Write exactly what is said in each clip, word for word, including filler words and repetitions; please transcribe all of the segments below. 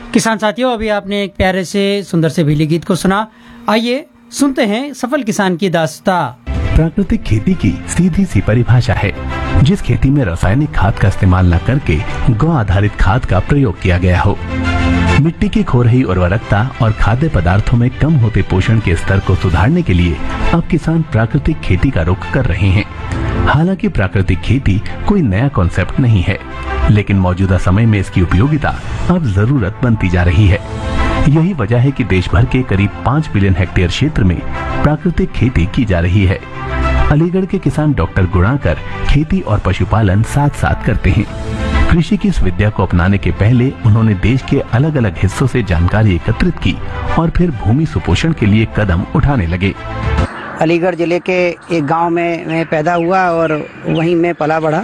किसान साथियों, अभी आपने एक प्यारे से सुंदर से भीली गीत को सुना। आइए सुनते हैं सफल किसान की दास्तां। प्राकृतिक खेती की सीधी सी परिभाषा है जिस खेती में रासायनिक खाद का इस्तेमाल न करके गौ आधारित खाद का प्रयोग किया गया हो। मिट्टी की खो रही उर्वरकता और खाद्य पदार्थों में कम होते पोषण के स्तर को सुधारने के लिए अब किसान प्राकृतिक खेती का रुख कर रहे हैं। हालांकि प्राकृतिक खेती कोई नया कॉन्सेप्ट नहीं है, लेकिन मौजूदा समय में इसकी उपयोगिता अब जरूरत बनती जा रही है। यही वजह है कि देश भर के करीब पाँच बिलियन हेक्टेयर क्षेत्र में प्राकृतिक खेती की जा रही है। अलीगढ़ के किसान डॉक्टर गुणाकर खेती और पशुपालन साथ साथ करते हैं। कृषि की इस विद्या को अपनाने के पहले उन्होंने देश के अलग अलग हिस्सों से जानकारी एकत्रित की और फिर भूमि सुपोषण के लिए कदम उठाने लगे। अलीगढ़ जिले के एक गांव में मैं पैदा हुआ और वहीं मैं पला बढ़ा।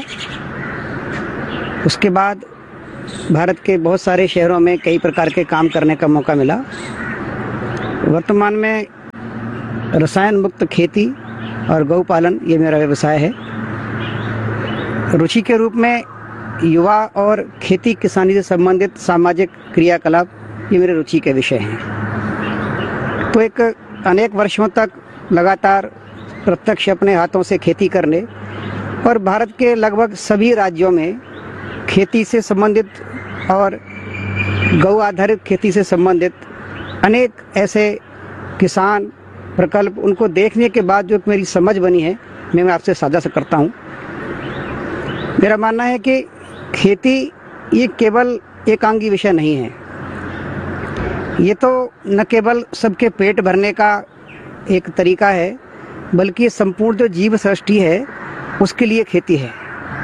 उसके बाद भारत के बहुत सारे शहरों में कई प्रकार के काम करने का मौका मिला। वर्तमान में रसायन मुक्त खेती और गौ पालन ये मेरा व्यवसाय है। रुचि के रूप में युवा और खेती किसानी से संबंधित सामाजिक क्रियाकलाप ये मेरे रुचि के विषय हैं। तो एक अनेक वर्षों तक लगातार प्रत्यक्ष अपने हाथों से खेती करने और भारत के लगभग सभी राज्यों में खेती से संबंधित और गौ आधारित खेती से संबंधित अनेक ऐसे किसान प्रकल्प उनको देखने के बाद जो मेरी समझ बनी है मैं मैं आपसे साझा करता हूँ। मेरा मानना है कि खेती ये केवल एकांगी विषय नहीं है। ये तो न केवल सबके पेट भरने का एक तरीका है, बल्कि संपूर्ण जो जीव सृष्टि है उसके लिए खेती है।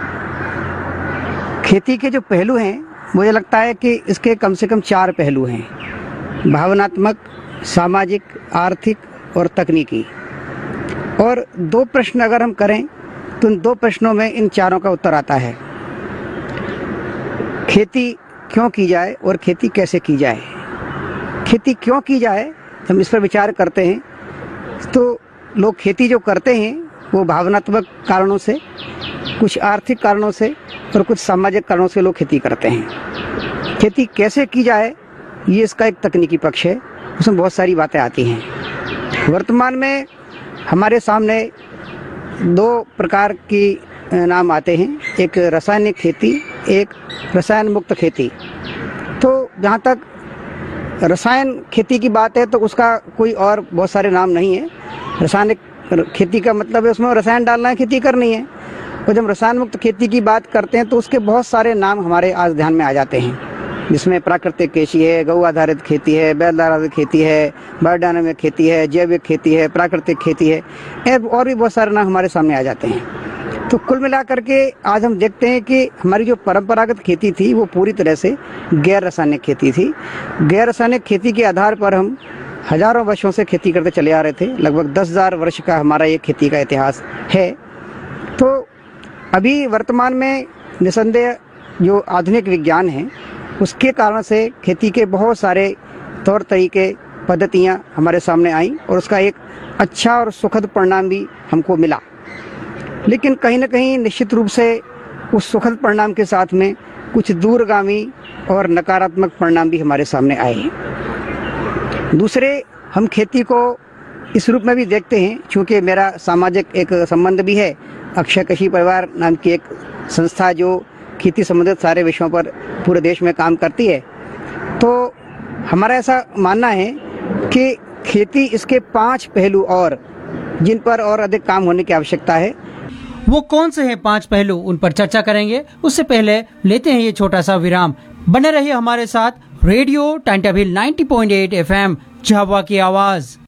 खेती के जो पहलू हैं मुझे लगता है कि इसके कम से कम चार पहलू हैं: भावनात्मक, सामाजिक, आर्थिक और तकनीकी। और दो प्रश्न अगर हम करें तो इन दो प्रश्नों में इन चारों का उत्तर आता है। खेती क्यों की जाए और खेती कैसे की जाए। खेती क्यों की जाए, हम इस पर विचार करते हैं तो लोग खेती जो करते हैं वो भावनात्मक कारणों से, कुछ आर्थिक कारणों से और कुछ सामाजिक कारणों से लोग खेती करते हैं। खेती कैसे की जाए ये इसका एक तकनीकी पक्ष है, उसमें बहुत सारी बातें आती हैं। वर्तमान में हमारे सामने दो प्रकार की नाम आते हैं, एक रासायनिक खेती, एक रसायन मुक्त खेती। तो जहाँ तक रसायन खेती की बात है तो उसका कोई और बहुत सारे नाम नहीं है। रासायनिक खेती का मतलब है उसमें रसायन डालना है, खेती करनी है। और जब रसायन मुक्त खेती की बात करते हैं तो उसके बहुत सारे नाम हमारे आज ध्यान में आ जाते हैं, जिसमें प्राकृतिक कृषि है, गौ आधारित खेती है, बैल आधारित खेती है, बायोडायनामिक खेती है, जैविक खेती है, प्राकृतिक खेती है, और भी बहुत सारे नाम हमारे सामने आ जाते हैं। तो कुल मिलाकर के आज हम देखते हैं कि हमारी जो परंपरागत खेती थी वो पूरी तरह से गैर रासायनिक खेती थी। गैर रासायनिक खेती के आधार पर हम हजारों वर्षों से खेती करते चले आ रहे थे। लगभग दस हजार वर्ष का हमारा ये खेती का इतिहास है। तो अभी वर्तमान में निसंदेह जो आधुनिक विज्ञान है उसके कारण से खेती के बहुत सारे तौर तरीके, पद्धतियाँ हमारे सामने आई और उसका एक अच्छा और सुखद परिणाम भी हमको मिला। लेकिन कहीं ना कहीं निश्चित रूप से उस सुखद परिणाम के साथ में कुछ दूरगामी और नकारात्मक परिणाम भी हमारे सामने आए। दूसरे, हम खेती को इस रूप में भी देखते हैं, चूँकि मेरा सामाजिक एक संबंध भी है। अक्षय कृषि परिवार नाम की एक संस्था जो खेती संबंधित सारे विषयों पर पूरे देश में काम करती है। तो हमारा ऐसा मानना है कि खेती इसके पांच पहलू और जिन पर और अधिक काम होने की आवश्यकता है। वो कौन से हैं पांच पहलू, उन पर चर्चा करेंगे। उससे पहले लेते हैं ये छोटा सा विराम। बने रहिए हमारे साथ। रेडियो टाइम टेबल नब्बे पॉइंट आठ एफएम, झाबुआ की आवाज।